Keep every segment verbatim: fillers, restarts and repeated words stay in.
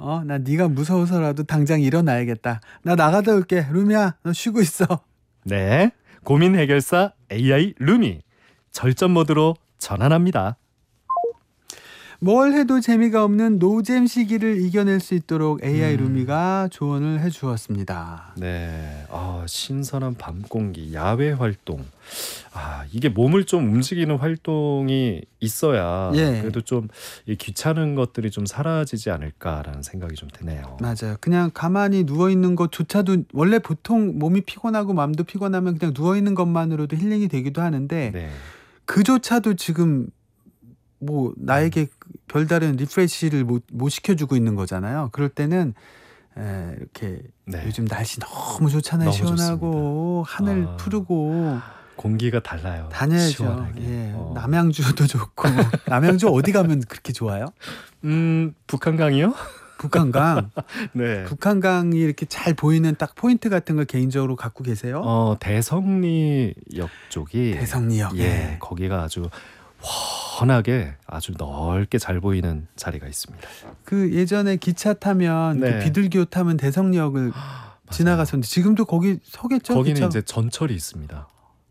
어, 나 네가 무서워서라도 당장 일어나야겠다. 나 나가다 올게. 루미야, 너 쉬고 있어. 네, 고민 해결사 에이아이 루미 절전 모드로 전환합니다. 뭘 해도 재미가 없는 노잼 시기를 이겨낼 수 있도록 에이아이 음. 루미가 조언을 해주었습니다. 네, 아, 신선한 밤 공기, 야외 활동. 아, 이게 몸을 좀 움직이는 활동이 있어야 예. 그래도 좀 이 귀찮은 것들이 좀 사라지지 않을까라는 생각이 좀 드네요. 맞아요. 그냥 가만히 누워있는 것조차도 원래 보통 몸이 피곤하고 마음도 피곤하면 그냥 누워있는 것만으로도 힐링이 되기도 하는데 네, 그조차도 지금 뭐 나에게 별다른 리프레시를 못, 못 시켜주고 있는 거잖아요. 그럴 때는 에, 이렇게 네. 요즘 날씨 너무 좋잖아요. 너무 시원하고 하늘 아. 푸르고 공기가 달라요. 다녀야죠. 시원하게. 예. 어. 남양주도 좋고 남양주 어디 가면 그렇게 좋아요? 음, 북한강이요? 북한강. 네. 북한강이 이렇게 잘 보이는 딱 포인트 같은 걸 개인적으로 갖고 계세요? 어, 대성리역 쪽이 대성리역. 예, 예. 거기가 아주 훤하게 아주 넓게 잘 보이는 자리가 있습니다. 그 예전에 기차 타면 네. 그 비둘기호 타면 대성리역을 지나갔었는데 지금도 거기 서겠죠? 거기는 기차? 이제 전철이 있습니다.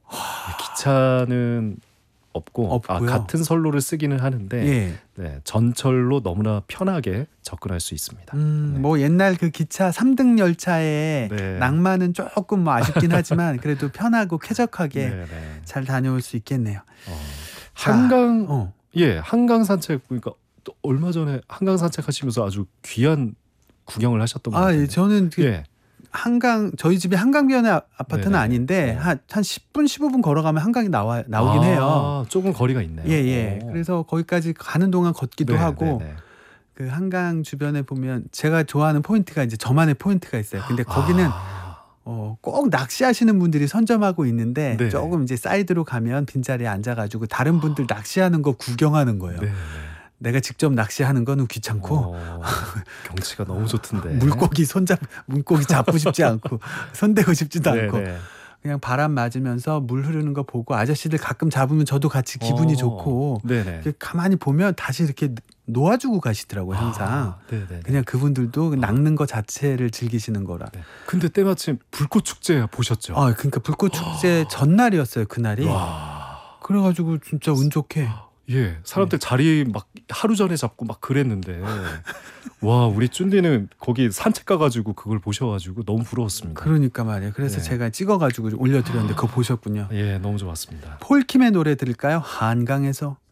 기차는 없고 아, 없고요. 같은 선로를 쓰기는 하는데 예. 네, 전철로 너무나 편하게 접근할 수 있습니다. 음, 네. 뭐 옛날 그 기차 삼 등 열차의 네. 낭만은 조금 뭐 아쉽긴 하지만 그래도 편하고 쾌적하게 네, 네. 잘 다녀올 수 있겠네요. 어, 자, 한강 어. 예, 한강 산책 그러니까 또 얼마 전에 한강 산책하시면서 아주 귀한 구경을 하셨던 것 아, 같아요. 예, 저는 그 예. 한강 저희 집이 한강변의 아- 아파트는 네네. 아닌데 어. 한, 한 십 분 십오 분 걸어가면 한강이 나와 나오긴 아, 해요. 조금 거리가 있네요. 예, 예. 오. 그래서 거기까지 가는 동안 걷기도 네, 하고 네, 네. 그 한강 주변에 보면 제가 좋아하는 포인트가 이제 저만의 포인트가 있어요. 근데 거기는 아, 어, 꼭 낚시하시는 분들이 선점하고 있는데 네네. 조금 이제 사이드로 가면 빈자리에 앉아가지고 다른 분들 낚시하는 거 구경하는 거예요. 네, 네. 내가 직접 낚시하는 거는 귀찮고 어, 경치가 너무 좋던데. 물고기 손잡 물고기 잡고 싶지 않고 손대고 싶지도 네, 않고 네. 그냥 바람 맞으면서 물 흐르는 거 보고 아저씨들 가끔 잡으면 저도 같이 기분이 어, 좋고 네네. 이렇게 가만히 보면 다시 이렇게 놓아주고 가시더라고요. 항상. 아, 네네. 그냥 그분들도 낚는 거 자체를 즐기시는 거라. 네. 근데 때마침 불꽃 축제 보셨죠? 아, 그러니까 불꽃 축제 전날이었어요. 그날이. 와. 그래가지고 진짜 운 좋게. 예, 사람들 자리 막 하루 전에 잡고 막 그랬는데 와, 우리 쭌디는 거기 산책 가가지고 그걸 보셔가지고 너무 부러웠습니다. 그러니까 말이에요. 그래서 네. 제가 찍어가지고 올려드렸는데 그거 보셨군요. 예, 너무 좋았습니다. 폴킴의 노래 들을까요? 한강에서.